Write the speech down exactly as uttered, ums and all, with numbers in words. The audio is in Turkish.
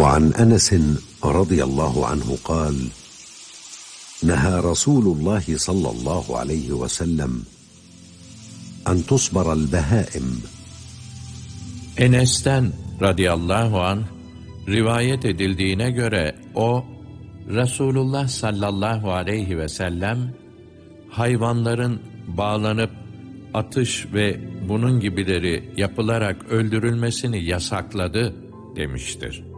وعن أنس رضي الله عنه قال: نهى رسول الله صلى الله عليه وسلم أن تصبر البهائم. Enes'ten radıyallahu anh rivayet edildiğine göre o, Resulullah sallallahu aleyhi ve sellem hayvanların bağlanıp atış ve bunun gibileri yapılarak öldürülmesini yasakladı demiştir.